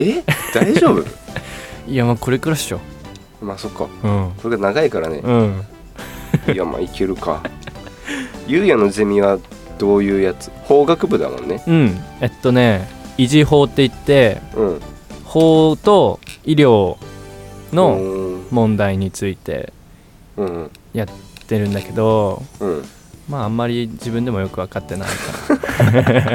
大丈夫？ いやまあこれくらいっしょ。 まあそっか、 うん、 これが長いからね。 うん、 いやまあいけるか。ゆうやのゼミはどういうやつ？法学部だもんね。 うん、維持法って言って、 うん、 法と医療のうん問題についてうんやってるんだけど、 うん、 まああんまり自分でもよく分かってないから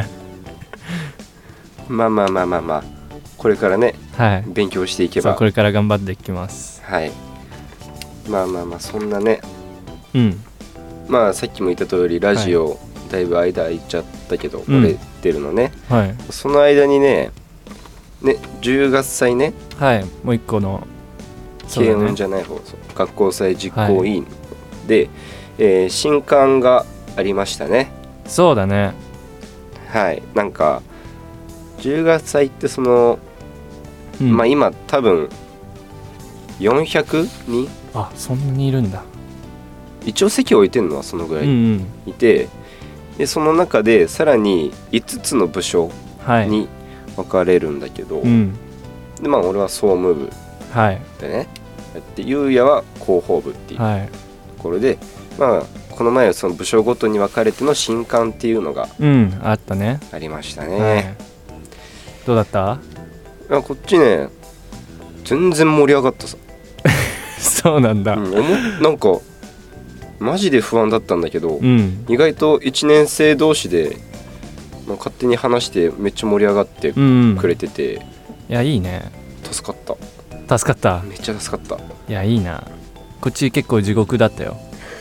まあまあまあまあまあ、これからね、 はい、 勉強していけば。 そうこれから頑張っていきます。 はい。まあまあまあ、そんなね、 うん、 まあさっきも言った通りラジオ、だいぶ間空いちゃったけど、 うん、 俺出るのね、 はいその間にね10月祭ね、 はい、もう一個の軽音じゃない方、学校祭実行委員で、新刊がありましたね。 そうだね。 はい。なんか10月祭ってその、まあ今多分400人、 あ、そんなにいるんだ。 一応席を置いてるのはそのぐらいいて、でその中でさらに5つの部署に分かれるんだけど、でまあ俺は総務部でね、でゆうやは広報部っていうところで、まあこの前はその部署ごとに分かれての新刊っていうのがあったね。 ありましたね。 どうだった？ こっちね全然盛り上がったさ。 そうなんだ。 なんかマジで不安だったんだけど、意外と1年生同士で、勝手に話してめっちゃ盛り上がってくれてて、 いやいいね。 助かった。めっちゃ助かった。 いやいいな。こっち結構地獄だったよ。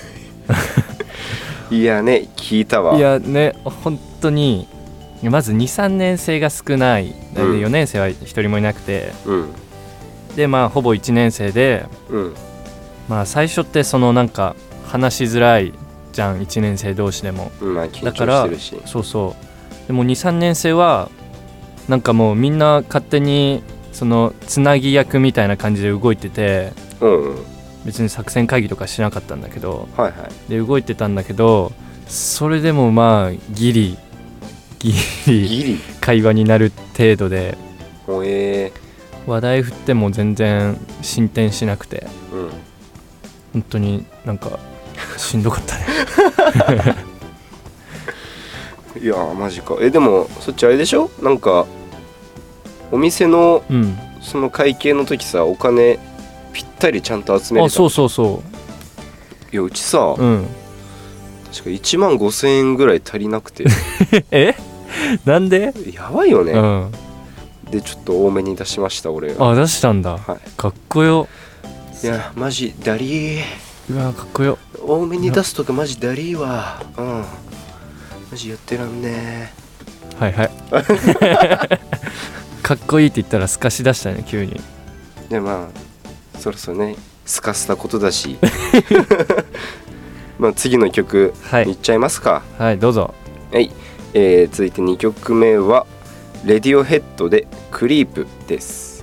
いやね、聞いたわ。 いやね、本当にまず 2,3 年生が少ない。4年生は1人もいなくて、でまあほぼ1年生で、まあ最初ってそのなんか話しづらいじゃん、1年生同士でも。 だからそうそう。でも 2,3 年生はなんかもうみんな勝手にそのつなぎ役みたいな感じで動いてて、別に作戦会議とかしなかったんだけど、で動いてたんだけど、それでもまあギリ会話になる程度で、話題振っても全然進展しなくて、本当になんかしんどかったね。 いやマジか。でもそっちあれでしょ、なんかお店の、その会計の時さ、お金ぴったりちゃんと集めれた。 そう。 いやうちさ、確か1万5,000円ぐらい足りなくて。 なんで？ やばいよね。でちょっと多めに出しました俺。 出したんだ。かっこよ。 いやマジダリー。 うわかっこよ。 多めに出すとかマジダリーわ。マジやってらんねー。かっこいいって言ったらすかし出したね急に。 でまあそろそろねすかしたことだしまあ次の曲いっちゃいますか。 はいどうぞ。 はい、続いて2曲目はレディオヘッドでクリープです。